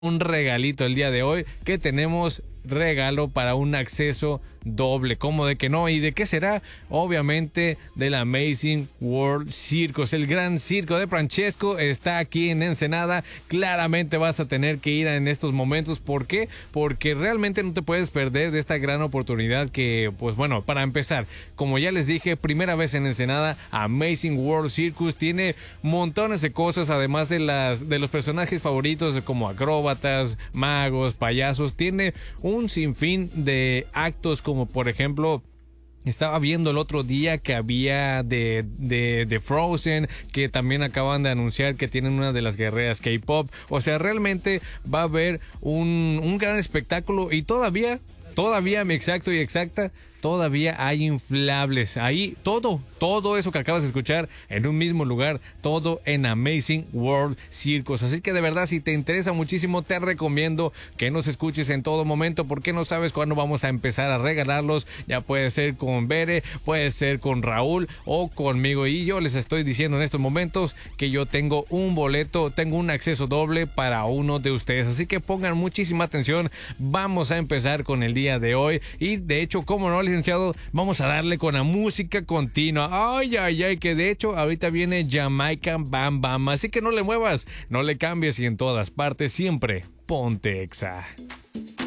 un regalito el día de hoy, que tenemos regalo para un acceso doble. ¿Cómo de que no? ¿Y de qué será? Obviamente del Amazing World Circus. El gran circo de Francesco está aquí en Ensenada. Claramente vas a tener que ir en estos momentos. ¿Por qué? Porque realmente no te puedes perder de esta gran oportunidad que, pues bueno, para empezar, como ya les dije, primera vez en Ensenada, Amazing World Circus tiene montones de cosas, además de los personajes favoritos como acróbatas, magos, payasos. Tiene un sinfín de actos, como por ejemplo, estaba viendo el otro día que había de Frozen, que también acaban de anunciar que tienen una de las guerreras K-pop. O sea, realmente va a haber un gran espectáculo y todavía, mi exacto y exacta, todavía hay inflables. Ahí todo eso que acabas de escuchar en un mismo lugar, todo en Amazing World Circus. Así que de verdad, si te interesa muchísimo, te recomiendo que nos escuches en todo momento, porque no sabes cuándo vamos a empezar a regalarlos. Ya puede ser con Bere, puede ser con Raúl o conmigo. Y yo les estoy diciendo en estos momentos que yo tengo un boleto, tengo un acceso doble para uno de ustedes. Así que pongan muchísima atención. Vamos a empezar con el día de hoy. Y de hecho, como no, licenciado, vamos a darle con la música continua. Ay, que de hecho ahorita viene Jamaican Bam Bam, así que no le muevas, no le cambies, y en todas partes siempre ponte Exa.